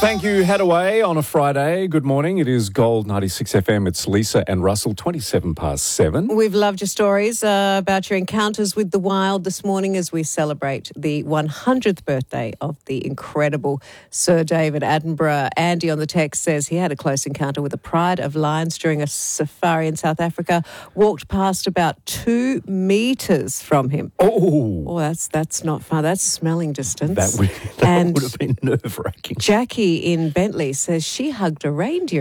Thank you. Head away on a Friday. Good morning. It is Gold 96 FM. It's Lisa and Russell, 27 past 7. We've loved your stories about your encounters with the wild this morning as we celebrate the 100th birthday of the incredible Sir David Attenborough. Andy on the text says he had a close encounter with a pride of lions during a safari in South Africa, walked past about 2 metres from him. Oh, that's not far. That's smelling distance. that would have been nerve-wracking. Jackie in Bentley says she hugged a reindeer